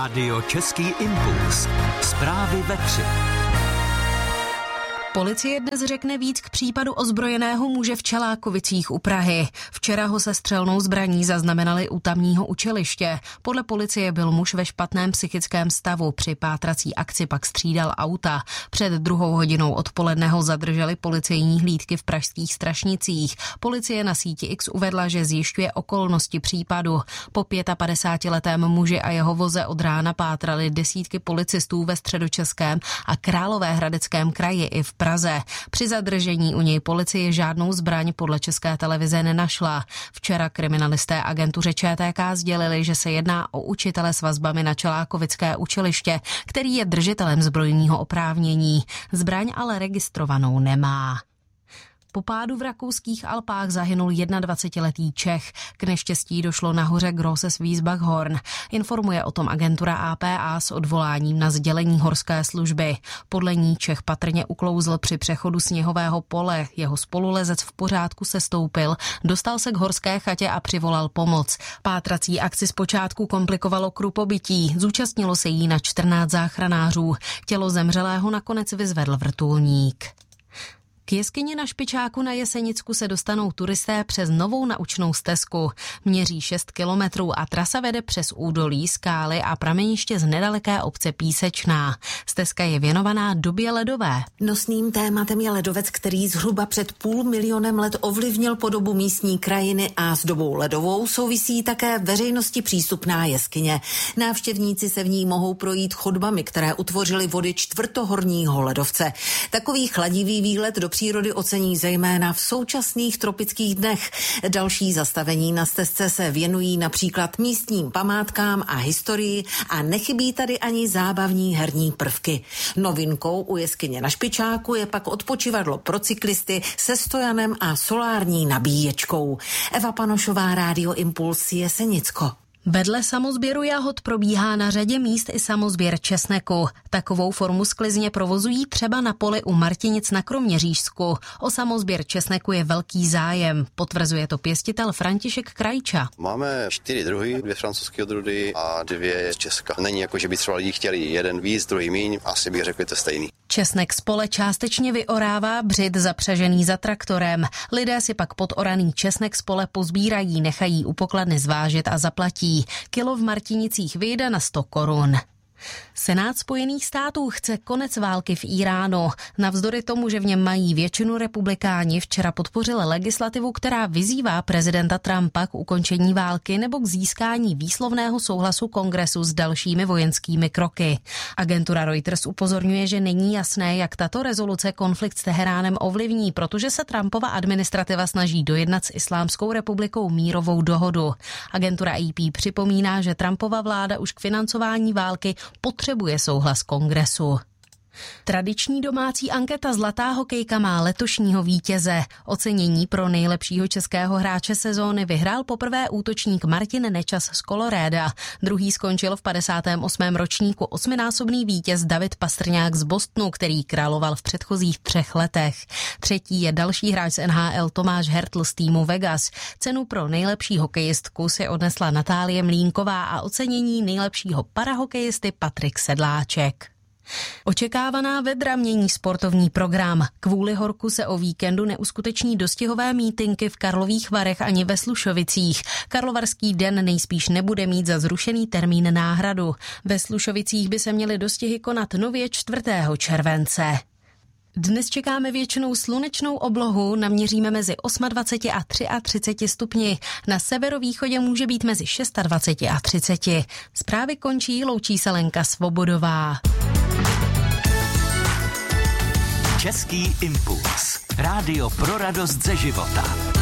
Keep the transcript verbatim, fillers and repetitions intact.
Rádio Český impuls. Zprávy ve tři. Policie dnes řekne víc k případu ozbrojeného muže v Čelákovicích u Prahy. Včera ho se střelnou zbraní zaznamenali u tamního učiliště. Podle policie byl muž ve špatném psychickém stavu. Při pátrací akci pak střídal auta. Před druhou hodinou odpoledne ho zadrželi policejní hlídky v pražských Strašnicích. Policie na síti X uvedla, že zjišťuje okolnosti případu. Po padesátipětiletém muži a jeho voze od rána pátrali desítky policistů ve Středočeském a Královéhradeckém kraji i v Praze. Při zadržení u něj policie žádnou zbraň podle České televize nenašla. Včera kriminalisté agentuře Č T K sdělili, že se jedná o učitele s vazbami na Čelákovické učiliště, který je držitelem zbrojního oprávnění. Zbraň ale registrovanou nemá. Po pádu v rakouských Alpách zahynul dvacetiletý Čech. K neštěstí došlo na hoře Grosses Wiesbachhorn. Informuje o tom agentura A P A s odvoláním na sdělení horské služby. Podle ní Čech patrně uklouzl při přechodu sněhového pole. Jeho spolulezec v pořádku se stoupil, dostal se k horské chatě a přivolal pomoc. Pátrací akci zpočátku komplikovalo krupobytí. Zúčastnilo se jí na čtrnáct záchranářů. Tělo zemřelého nakonec vyzvedl vrtulník. K jeskyni na Špičáku na Jesenicku se dostanou turisté přes novou naučnou stezku. Měří šest kilometrů a trasa vede přes údolí, skály a prameniště z nedaleké obce Písečná. Stezka je věnovaná době ledové. Nosným tématem je ledovec, který zhruba před půl milionem let ovlivnil podobu místní krajiny a s dobou ledovou souvisí také veřejnosti přístupná jeskyně. Návštěvníci se v ní mohou projít chodbami, které utvořily vody čtvrtohorního ledovce. Takový chladivý výlet do přírody ocení zejména v současných tropických dnech. Další zastavení na stezce se věnují například místním památkám a historii a nechybí tady ani zábavní herní prvky. Novinkou u jeskyně na Špičáku je pak odpočivadlo pro cyklisty se stojanem a solární nabíječkou. Eva Panošová, Rádio Impuls, Jesenicko. Vedle samozběru jahod probíhá na řadě míst i samozběr česneku. Takovou formu sklizně provozují třeba na poli u Martinic na Kroměřížsku. O samozběr česneku je velký zájem, potvrzuje to pěstitel František Krajča. Máme čtyři druhy, dvě francouzské odrůdy a dvě z Česka. Není jako, že by třeba lidi chtěli jeden víc, druhý míň, asi bych řekl, že to stejný. Česnek z pole částečně vyorává břid zapřažený za traktorem. Lidé si pak podoraný česnek z pole pozbírají, nechají u pokladny zvážit a zaplatí. Kilo v Martinicích vyjde na sto korun. Senát Spojených států chce konec války v Íránu. Navzdory tomu, že v něm mají většinu republikáni, včera podpořil legislativu, která vyzývá prezidenta Trumpa k ukončení války nebo k získání výslovného souhlasu kongresu s dalšími vojenskými kroky. Agentura Reuters upozorňuje, že není jasné, jak tato rezoluce konflikt s Teheránem ovlivní, protože se Trumpova administrativa snaží dojednat s Islámskou republikou mírovou dohodu. Agentura A P připomíná, že Trumpova vláda už k financování války potřebuje souhlas kongresu. Tradiční domácí anketa Zlatá hokejka má letošního vítěze. Ocenění pro nejlepšího českého hráče sezóny vyhrál poprvé útočník Martin Nečas z Colorada. Druhý skončil v padesátém osmém ročníku osminásobný vítěz David Pastrňák z Bostonu, který královal v předchozích třech letech. Třetí je další hráč z N H L Tomáš Hertl z týmu Vegas. Cenu pro nejlepší hokejistku si odnesla Natálie Mlínková a ocenění nejlepšího parahokejisty Patrik Sedláček. Očekávaná vedra mění sportovní program. Kvůli horku se o víkendu neuskuteční dostihové mítinky v Karlových Varech ani ve Slušovicích. Karlovarský den nejspíš nebude mít za zrušený termín náhradu. Ve Slušovicích by se měly dostihy konat nově čtvrtého července. Dnes čekáme většinou slunečnou oblohu, naměříme mezi dvaceti osmi a třiceti třemi stupni. Na severovýchodě může být mezi dvaceti šesti a třiceti. Zprávy končí, loučí se Lenka Svobodová. Český impuls. Rádio pro radost ze života.